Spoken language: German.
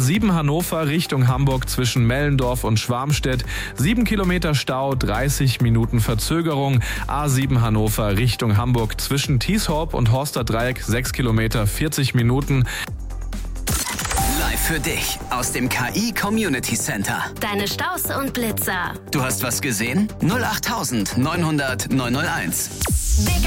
A7 Hannover Richtung Hamburg zwischen Mellendorf und Schwarmstedt. 7 Kilometer Stau, 30 Minuten Verzögerung. A7 Hannover Richtung Hamburg zwischen Thieshorp und Horster Dreieck. 6 Kilometer, 40 Minuten. Live für dich aus dem KI Community Center. Deine Staus und Blitzer. Du hast was gesehen? 08900 901. Big